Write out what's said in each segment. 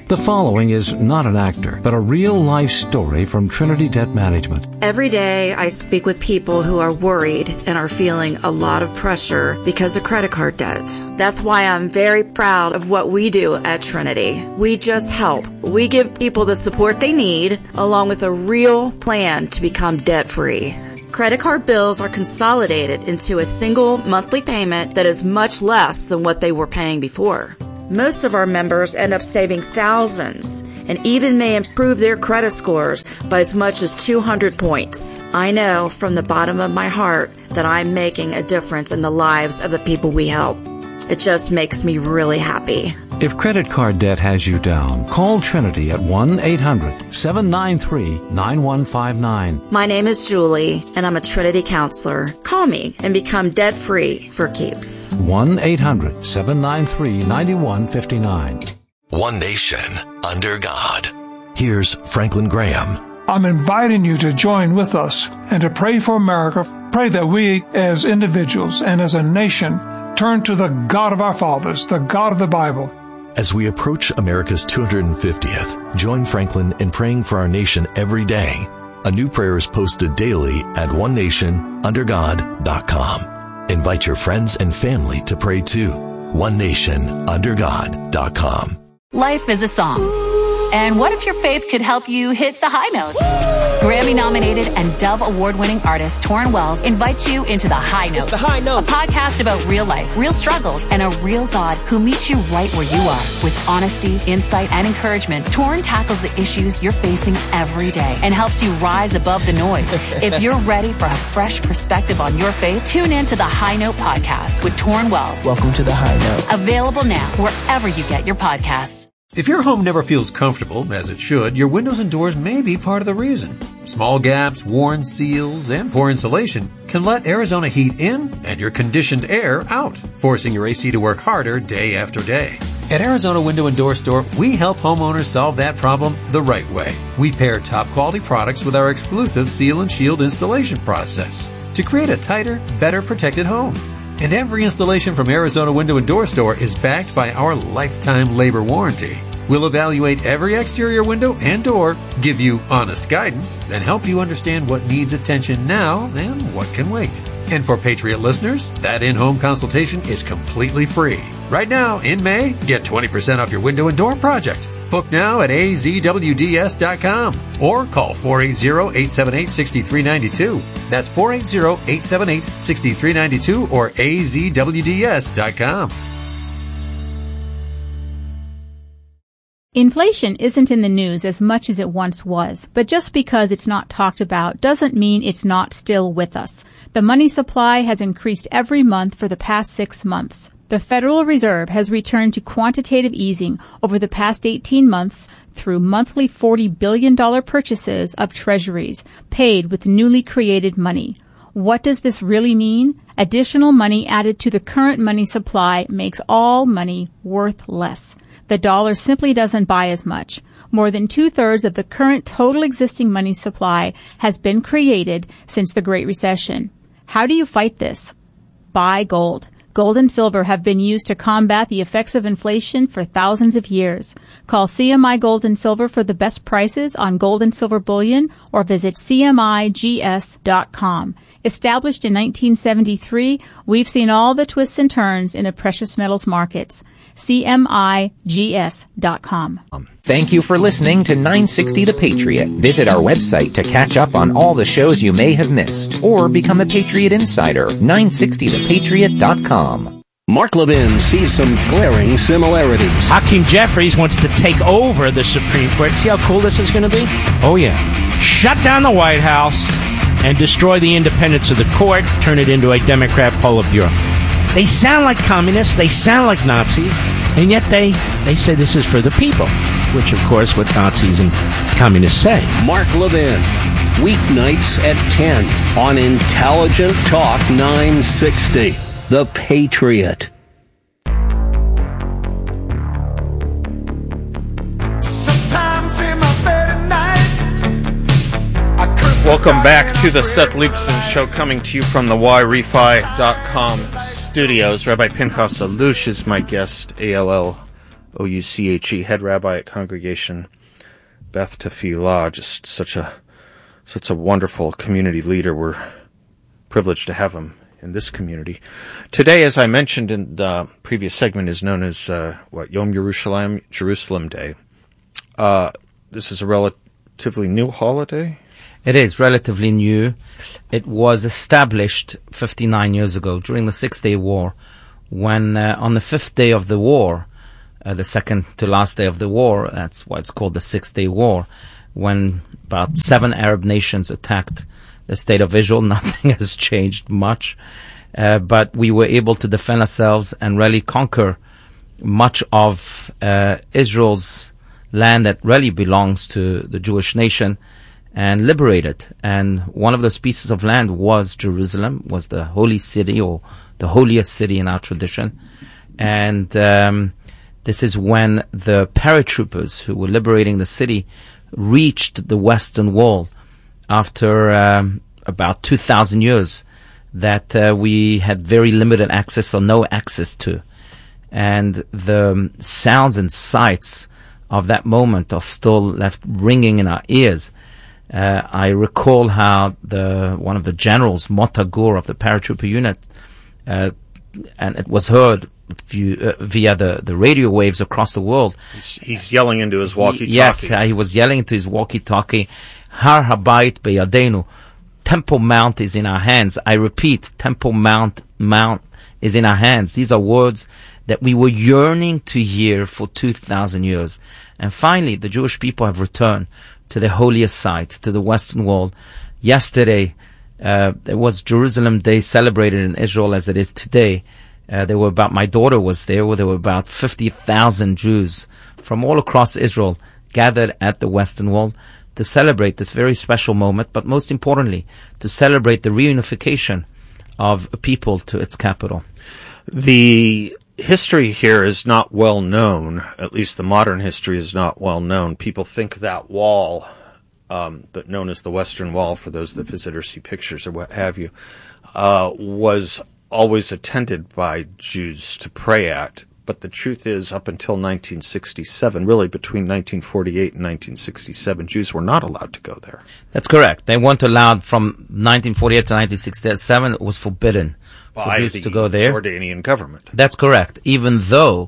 The following is not an actor, but a real-life story from Trinity Debt Management. Every day I speak with people who are worried and are feeling a lot of pressure because of credit card debt. That's why I'm very proud of what we do at Trinity. We just help. We give people the support they need, along with a real plan to become debt-free. Credit card bills are consolidated into a single monthly payment that is much less than what they were paying before. Most of our members end up saving thousands and even may improve their credit scores by as much as 200 points. I know from the bottom of my heart that I'm making a difference in the lives of the people we help. It just makes me really happy. If credit card debt has you down, call Trinity at 1-800-793-9159. My name is Julie, and I'm a Trinity counselor. Call me and become debt-free for keeps. 1-800-793-9159. One nation under God. Here's Franklin Graham. I'm inviting you to join with us and to pray for America. Pray that we as individuals and as a nation turn to the God of our fathers, the God of the Bible. As we approach America's 250th, join Franklin in praying for our nation every day. A new prayer is posted daily at onenationundergod.com. Invite your friends and family to pray too. onenationundergod.com. Life is a song. And what if your faith could help you hit the high notes? Grammy-nominated and Dove Award-winning artist Torrin Wells invites you into The High Note. It's The High Note. A podcast about real life, real struggles, and a real God who meets you right where you are. With honesty, insight, and encouragement, Torrin tackles the issues you're facing every day and helps you rise above the noise. If you're ready for a fresh perspective on your faith, tune in to The High Note podcast with Torrin Wells. Welcome to The High Note. Available now wherever you get your podcasts. If your home never feels comfortable, as it should, your windows and doors may be part of the reason. Small gaps, worn seals, and poor insulation can let Arizona heat in and your conditioned air out, forcing your AC to work harder day after day. At Arizona Window and Door Store, we help homeowners solve that problem the right way. We pair top quality products with our exclusive Seal and Shield installation process to create a tighter, better protected home. And every installation from Arizona Window and Door Store is backed by our lifetime labor warranty. We'll evaluate every exterior window and door, give you honest guidance, and help you understand what needs attention now and what can wait. And for Patriot listeners, that in-home consultation is completely free. Right now, in May, get 20% off your window and door project. Book now at azwds.com or call 480-878-6392. That's 480-878-6392 or azwds.com. Inflation isn't in the news as much as it once was, but just because it's not talked about doesn't mean it's not still with us. The money supply has increased every month for the past 6 months. The Federal Reserve has returned to quantitative easing over the past 18 months through monthly $40 billion purchases of treasuries paid with newly created money. What does this really mean? Additional money added to the current money supply makes all money worth less. The dollar simply doesn't buy as much. More than 2/3 of the current total existing money supply has been created since the Great Recession. How do you fight this? Buy gold. Gold and silver have been used to combat the effects of inflation for thousands of years. Call CMI Gold and Silver for the best prices on gold and silver bullion or visit CMIGS.com. Established in 1973, we've seen all the twists and turns in the precious metals markets. CMIGS.com. Thank you for listening to 960 The Patriot. Visit our website to catch up on all the shows you may have missed or become a Patriot Insider. 960thepatriot.com. Mark Levin sees some glaring similarities. Hakeem Jeffries wants to take over the Supreme Court. See how cool this is going to be? Oh, yeah. Shut down the White House and destroy the independence of the court, turn it into a Democrat Politburo. They sound like communists, they sound like Nazis, and yet they say this is for the people, which, of course, what Nazis and communists say. Mark Levin, weeknights at 10 on Intelligent Talk 960, The Patriot. Welcome back to the Seth Leibson Show, coming to you from the YRefi.com studios. Rabbi Pinchas Allouche is my guest, ALL O-U-C-H-E, head rabbi at Congregation Beth Tefillah, just such a wonderful community leader. We're privileged to have him in this community. Today, as I mentioned in the previous segment, is known as Yom Yerushalayim, Jerusalem Day. This is a relatively new holiday? It is relatively new. It was established 59 years ago during the Six-Day War, when on the fifth day of the war, the second to last day of the war, that's why it's called the Six-Day War, when about 7 Arab nations attacked the state of Israel. Nothing has changed much, but we were able to defend ourselves and really conquer much of Israel's land that really belongs to the Jewish nation and liberate it. And one of those pieces of land was Jerusalem, was the holy city, or the holiest city in our tradition. And this is when the paratroopers who were liberating the city reached the Western Wall after about 2,000 years that we had very limited access or no access to. And the sounds and sights of that moment are still left ringing in our ears. I recall how one of the generals, Mota Gur of the paratrooper unit, and it was heard via the radio waves across the world. He's yelling into his walkie-talkie. Yes, he was yelling into his walkie-talkie, Har Habayit Beyadenu, Temple Mount is in our hands. I repeat, Temple Mount is in our hands. These are words that we were yearning to hear for 2,000 years. And finally, the Jewish people have returned to the holiest site, to the Western Wall. Yesterday, there was Jerusalem Day celebrated in Israel as it is today. My daughter was there, where there were about 50,000 Jews from all across Israel gathered at the Western Wall to celebrate this very special moment, but most importantly, to celebrate the reunification of a people to its capital. The history here is not well known, at least the modern history is not well known. People think that wall, that known as the Western Wall, for those that visit or see pictures or what have you, was always attended by Jews to pray at. But the truth is, up until 1967, really between 1948 and 1967, Jews were not allowed to go there. That's correct. They weren't allowed from 1948 to 1967. It was forbidden for Jews to go there. By the Jordanian government. That's correct. Even though,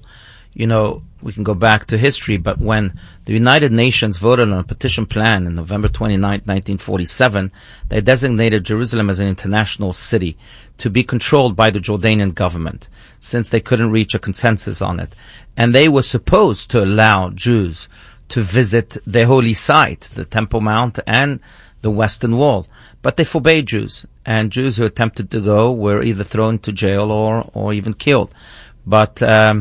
we can go back to history, but when the United Nations voted on a petition plan on November 29, 1947, they designated Jerusalem as an international city to be controlled by the Jordanian government, since they couldn't reach a consensus on it. And they were supposed to allow Jews to visit their holy site, the Temple Mount and the Western Wall. But they forbade Jews, and Jews who attempted to go were either thrown to jail or even killed. But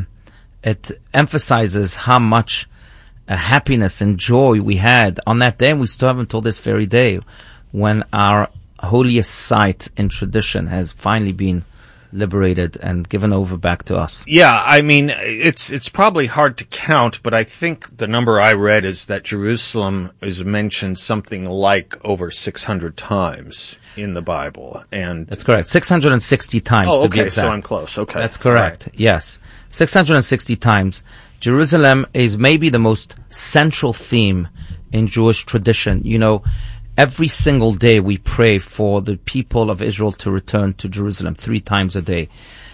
it emphasizes how much happiness and joy we had on that day, and we still have until this very day, when our holiest site in tradition has finally been liberated and given over back to us. Yeah, I mean, it's probably hard to count, but I think the number I read is that Jerusalem is mentioned something like over 600 times in the Bible. And that's correct. 660 times to be exact. So I'm close. Okay. That's correct. Right. Yes. 660 times. Jerusalem is maybe the most central theme in Jewish tradition. Every single day we pray for the people of Israel to return to Jerusalem 3 times a day.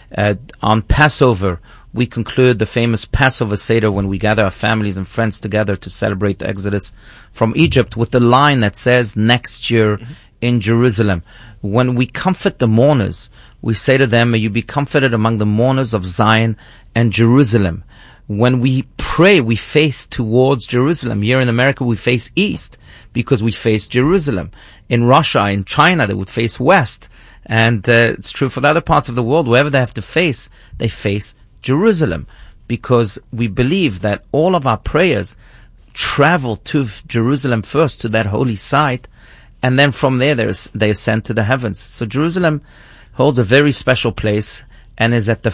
On Passover, we conclude the famous Passover Seder when we gather our families and friends together to celebrate the Exodus from Egypt with the line that says, next year in Jerusalem. When we comfort the mourners, we say to them, may you be comforted among the mourners of Zion and Jerusalem. When we pray, we face towards Jerusalem. Here in America, we face east because we face Jerusalem. In Russia, in China, they would face west. And it's true for the other parts of the world. Wherever they have to face, they face Jerusalem, because we believe that all of our prayers travel to Jerusalem first, to that holy site, and then from there they ascend to the heavens. So Jerusalem holds a very special place and is at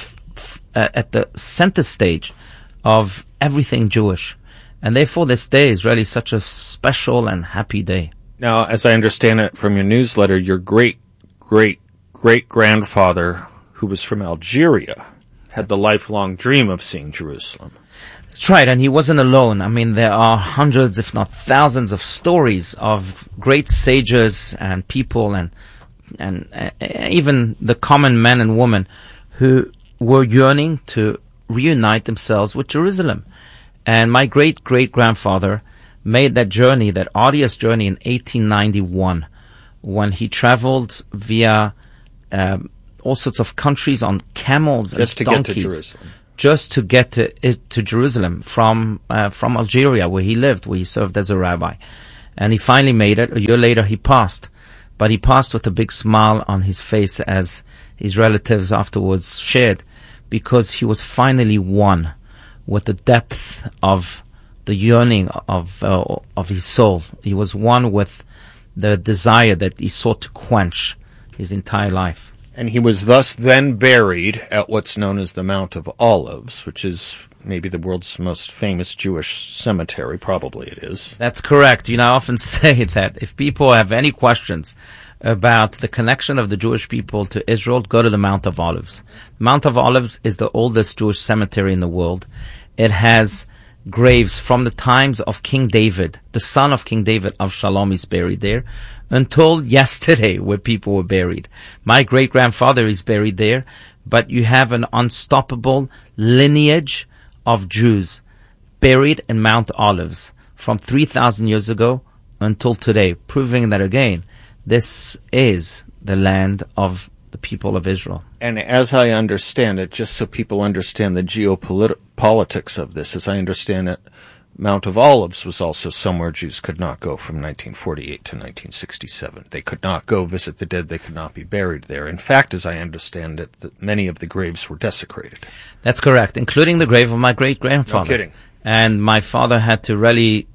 the center stage of everything Jewish. And therefore this day is really such a special and happy day. Now, as I understand it from your newsletter, your great-great-great-grandfather, who was from Algeria, had the lifelong dream of seeing Jerusalem. That's right, and he wasn't alone. I mean, there are hundreds, if not thousands, of stories of great sages and people and even the common men and women who were yearning to reunite themselves with Jerusalem. And my great-great-grandfather made that journey, that arduous journey, in 1891, when he traveled via all sorts of countries on camels and donkeys. Just to get to Jerusalem from Algeria, where he lived, where he served as a rabbi. And he finally made it. A year later, he passed. But he passed with a big smile on his face, as his relatives afterwards shared, because he was finally one with the depth of the yearning of his soul. He was one with the desire that he sought to quench his entire life. And he was thus then buried at what's known as the Mount of Olives, which is maybe the world's most famous Jewish cemetery. Probably it is. That's correct. You know, I often say that if people have any questions about the connection of the Jewish people to Israel, go to the Mount of Olives. Mount of Olives is the oldest Jewish cemetery in the world. It has graves from the times of King David. The son of King David, Avshalom, is buried there, until yesterday, where people were buried. My great-grandfather is buried there, but you have an unstoppable lineage of Jews buried in Mount Olives from 3,000 years ago until today, proving that again, this is the land of the people of Israel. And as I understand it, just so people understand the geopolitics of this, as I understand it, Mount of Olives was also somewhere Jews could not go from 1948 to 1967. They could not go visit the dead. They could not be buried there. In fact, as I understand it, that many of the graves were desecrated. That's correct, including the grave of my great-grandfather. No kidding. And my father had to really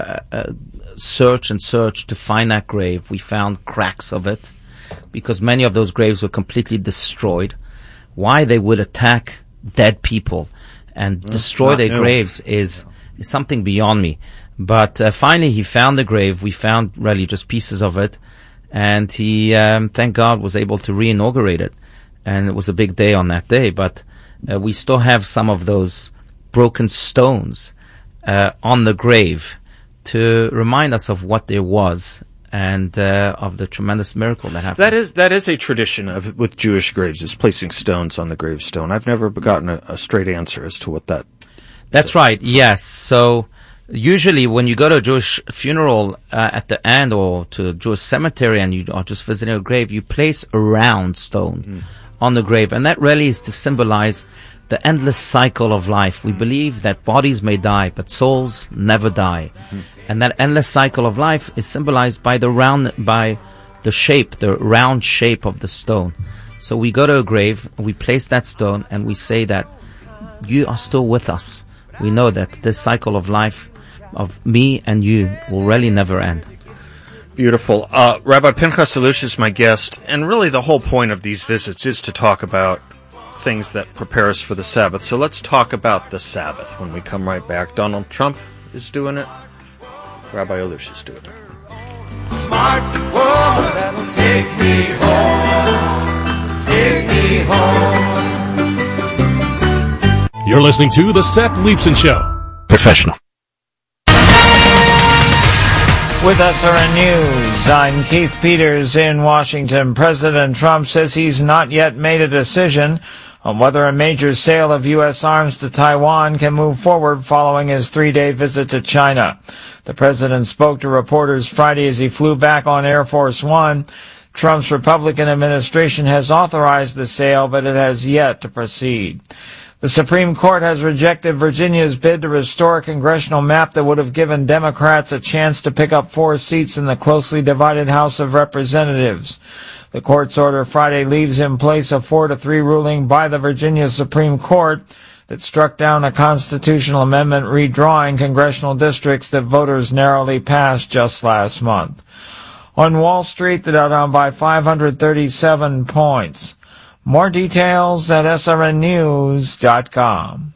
search and search to find that grave. We found cracks of it because many of those graves were completely destroyed. Why they would attack dead people and destroy their graves is something beyond me. But finally he found the grave. We found really just pieces of it, and he, thank God, was able to re-inaugurate it. And it was a big day on that day, but we still have some of those broken stones on the grave to remind us of what there was and of the tremendous miracle that happened. That is a tradition with Jewish graves, is placing stones on the gravestone. I've never gotten a straight answer as to what that. That's right, yes. So usually when you go to a Jewish funeral at the end, or to a Jewish cemetery, and you are just visiting a grave, you place a round stone on the grave. And that really is to symbolize the endless cycle of life. We believe that bodies may die, but souls never die. And that endless cycle of life is symbolized by the round shape of the stone. So we go to a grave, we place that stone, and we say that you are still with us. We know that this cycle of life of me and you will really never end. Beautiful. Rabbi Pinchas Allouche is my guest, and really the whole point of these visits is to talk about things that prepare us for the Sabbath. So let's talk about the Sabbath when we come right back. Donald Trump is doing it. Rabbi Allouche is doing it. Smart woman that'll take me home. Take me home. You're listening to The Seth Leibsohn Show. Professional. With SRN News, I'm Keith Peters in Washington. President Trump says he's not yet made a decision on whether a major sale of U.S. arms to Taiwan can move forward following his 3-day visit to China. The president spoke to reporters Friday as he flew back on Air Force One. Trump's Republican administration has authorized the sale, but it has yet to proceed. The Supreme Court has rejected Virginia's bid to restore a congressional map that would have given Democrats a chance to pick up 4 seats in the closely divided House of Representatives. The court's order Friday leaves in place a 4-3 ruling by the Virginia Supreme Court that struck down a constitutional amendment redrawing congressional districts that voters narrowly passed just last month. On Wall Street, the Dow down by 537 points. More details at srnnews.com.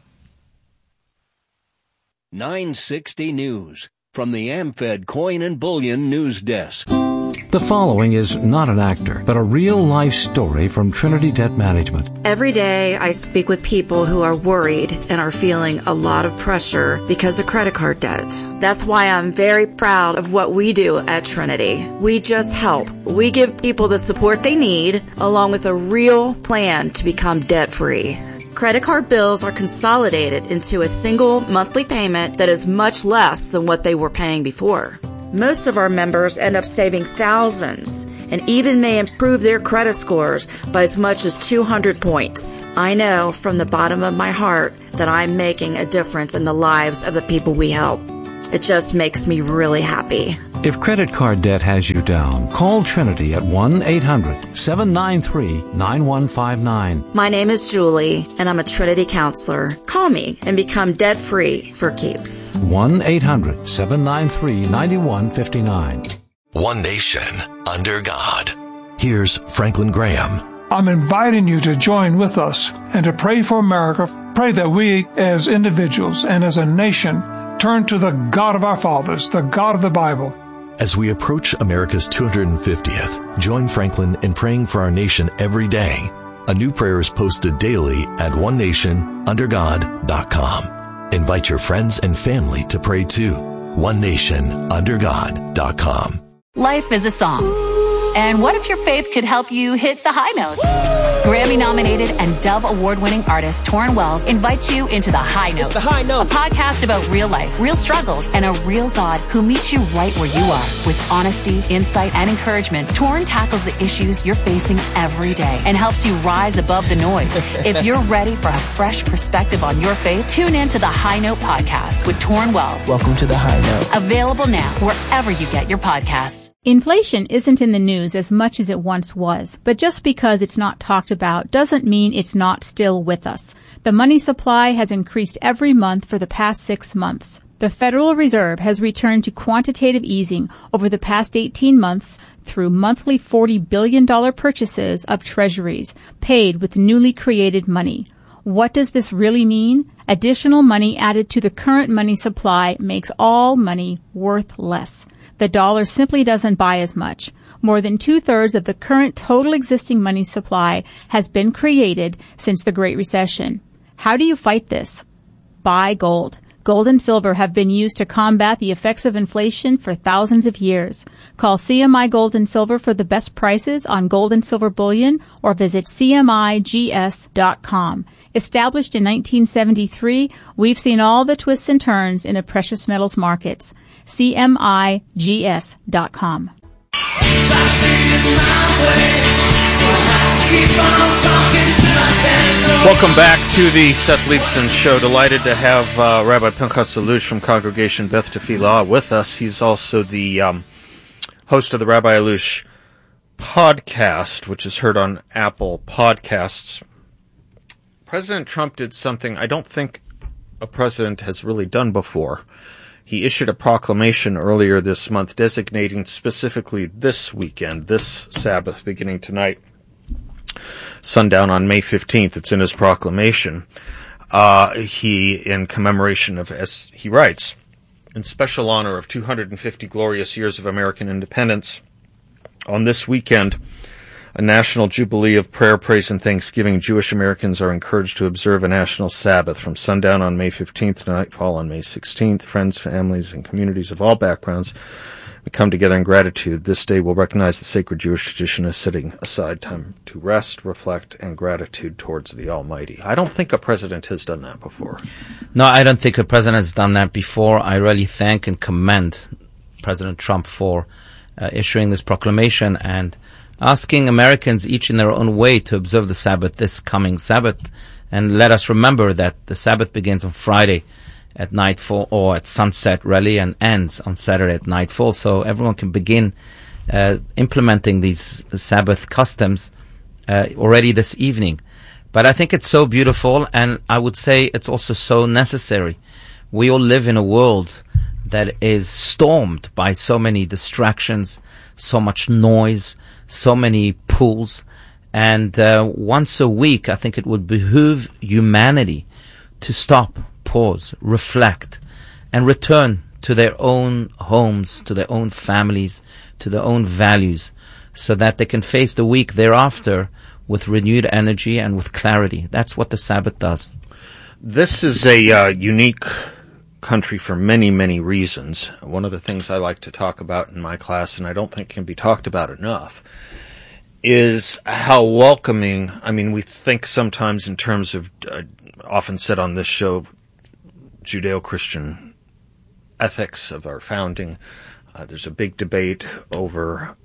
960 News from the AmFed Coin and Bullion News Desk. The following is not an actor, but a real-life story from Trinity Debt Management. Every day I speak with people who are worried and are feeling a lot of pressure because of credit card debt. That's why I'm very proud of what we do at Trinity. We just help. We give people the support they need, along with a real plan to become debt-free. Credit card bills are consolidated into a single monthly payment that is much less than what they were paying before. Most of our members end up saving thousands and even may improve their credit scores by as much as 200 points. I know from the bottom of my heart that I'm making a difference in the lives of the people we help. It just makes me really happy. If credit card debt has you down, call Trinity at 1-800-793-9159. My name is Julie, and I'm a Trinity counselor. Call me and become debt-free for keeps. 1-800-793-9159. One nation under God. Here's Franklin Graham. I'm inviting you to join with us and to pray for America. Pray that we as individuals and as a nation turn to the God of our fathers, the God of the Bible. As we approach America's 250th, join Franklin in praying for our nation every day. A new prayer is posted daily at onenationundergod.com. Invite your friends and family to pray too. onenationundergod.com. Life is a song. And what if your faith could help you hit the high notes? Grammy-nominated and Dove Award-winning artist Torrin Wells invites you into The High Note. It's The High Note. A podcast about real life, real struggles, and a real God who meets you right where you are. With honesty, insight, and encouragement, Torrin tackles the issues you're facing every day and helps you rise above the noise. If you're ready for a fresh perspective on your faith, tune in to The High Note podcast with Torrin Wells. Welcome to The High Note. Available now wherever you get your podcasts. Inflation isn't in the news as much as it once was, but just because it's not talked about doesn't mean it's not still with us. The money supply has increased every month for the past 6 months. The Federal Reserve has returned to quantitative easing over the past 18 months through monthly $40 billion purchases of treasuries paid with newly created money. What does this really mean? Additional money added to the current money supply makes all money worth less. The dollar simply doesn't buy as much. More than 2/3 of the current total existing money supply has been created since the Great Recession. How do you fight this? Buy gold. Gold and silver have been used to combat the effects of inflation for thousands of years. Call CMI Gold and Silver for the best prices on gold and silver bullion or visit CMIGS.com. Established in 1973, we've seen all the twists and turns in the precious metals markets. CMIGS.com. Welcome back to the Seth Leibsohn Show. Delighted to have Rabbi Pinchas Allouche from Congregation Beth Tefillah with us. He's also the host of the Rabbi Allouche podcast, which is heard on Apple Podcasts. President Trump did something I don't think a president has really done before. He issued a proclamation earlier this month designating specifically this weekend, this Sabbath, beginning tonight, sundown on May 15th. It's in his proclamation. He, in commemoration of, as he writes, in special honor of 250 glorious years of American independence, on this weekend, a national jubilee of prayer, praise, and thanksgiving, Jewish Americans are encouraged to observe a national Sabbath from sundown on May 15th to nightfall on May 16th. Friends, families, and communities of all backgrounds, we come together in gratitude. This day will recognize the sacred Jewish tradition of setting aside time to rest, reflect, and gratitude towards the Almighty. I don't think a president has done that before. No, I don't think a president has done that before. I really thank and commend President Trump for issuing this proclamation and asking Americans each in their own way to observe the Sabbath this coming Sabbath. And let us remember that the Sabbath begins on Friday at nightfall, or at sunset really, and ends on Saturday at nightfall, so everyone can begin implementing these Sabbath customs already this evening. But I think it's so beautiful, and I would say it's also so necessary. We all live in a world that is stormed by so many distractions, so much noise, so many pulls, and once a week I think it would behoove humanity to stop, pause, reflect, and return to their own homes, to their own families, to their own values, so that they can face the week thereafter with renewed energy and with clarity. That's what the Sabbath does. This is a unique country for many, many reasons. One of the things I like to talk about in my class, and I don't think can be talked about enough, is how welcoming, I mean, we think sometimes in terms of, often said on this show, Judeo-Christian ethics of our founding. There's a big debate over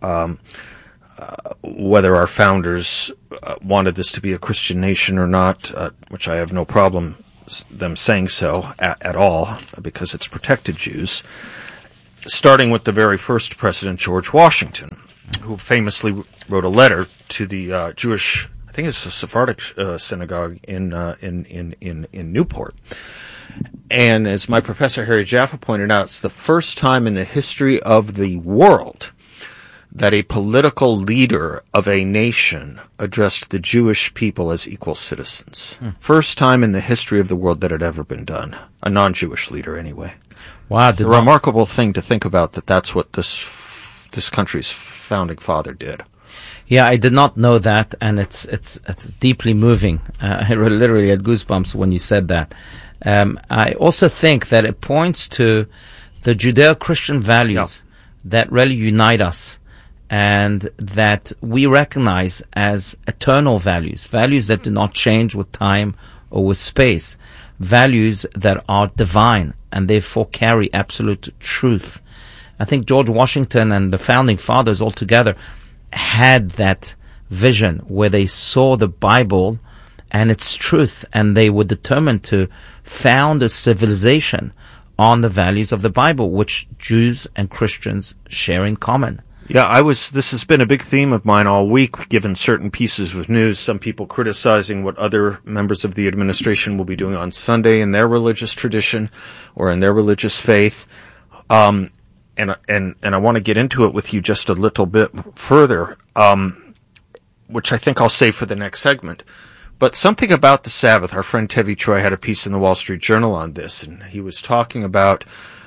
whether our founders wanted this to be a Christian nation or not, which I have no problem them saying so at all, because it's protected Jews, starting with the very first president, George Washington, who famously wrote a letter to the Jewish, I think it's a Sephardic synagogue in Newport. And as my professor Harry Jaffa pointed out, it's the first time in the history of the world that a political leader of a nation addressed the Jewish people as equal citizens. First time in the history of the world that had ever been done. A non-Jewish leader, anyway. Wow, it's a remarkable thing to think about, that's what this country's founding father did. Yeah, I did not know that, and it's deeply moving. I literally had goosebumps when you said that. I also think that it points to the Judeo-Christian values that really unite us, and that we recognize as eternal values, values that do not change with time or with space, values that are divine and therefore carry absolute truth. I think George Washington and the founding fathers altogether had that vision where they saw the Bible and its truth, and they were determined to found a civilization on the values of the Bible, which Jews and Christians share in common. Yeah, this has been a big theme of mine all week, given certain pieces of news, some people criticizing what other members of the administration will be doing on Sunday in their religious tradition or in their religious faith. And I want to get into it with you just a little bit further, which I think I'll save for the next segment. But something about the Sabbath, our friend Tevi Troy had a piece in the Wall Street Journal on this, and he was talking about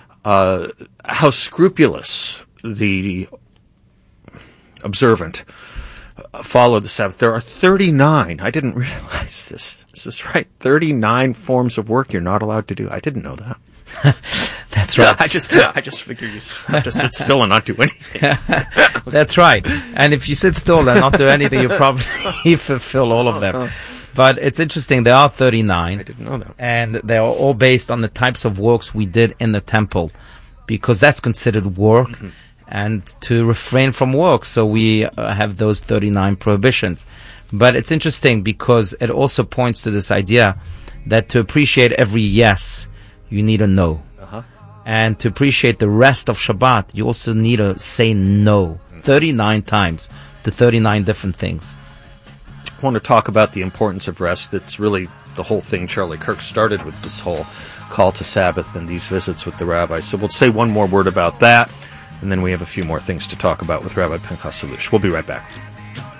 how scrupulous the observant follow the Sabbath. There are 39, I didn't realize this. Is this right? 39 forms of work you're not allowed to do. I didn't know that. That's right. I just figured you have to sit still and not do anything. That's right. And if you sit still and not do anything, you probably fulfill all of them. But it's interesting, there are 39. I didn't know that. And they are all based on the types of works we did in the temple, because that's considered work. Mm-hmm. And to refrain from work, so we have those 39 prohibitions. But it's interesting because it also points to this idea that to appreciate every yes, you need a no. Uh-huh. And to appreciate the rest of Shabbat, you also need to say no 39 times to 39 different things. I want to talk about the importance of rest. That's really the whole thing Charlie Kirk started with, this whole call to Sabbath and these visits with the rabbis. So we'll say one more word about that, and then we have a few more things to talk about with Rabbi Pinchas Allouche. We'll be right back.